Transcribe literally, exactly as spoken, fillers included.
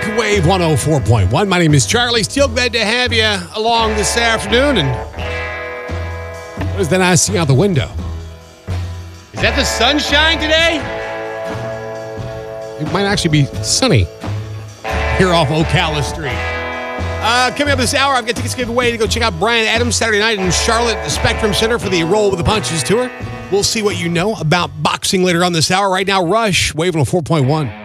Wave one oh four point one. My name is Charlie. Still glad to have you along this afternoon. And what is that I see out the window? Is that the sunshine today? It might actually be sunny here off Ocala Street. Uh, coming up this hour, I've got tickets given away to go check out Bryan Adams Saturday night in Charlotte at the Spectrum Center for the Roll with the Punches tour. We'll see what you know about boxing later on this hour. Right now, Rush, Wave one oh four point one.